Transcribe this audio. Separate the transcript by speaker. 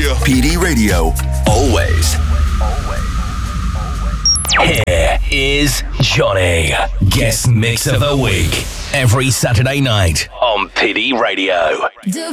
Speaker 1: Radio. PD Radio. Always.
Speaker 2: Here is Johnny, guest mix of the week, every Saturday night on PD Radio.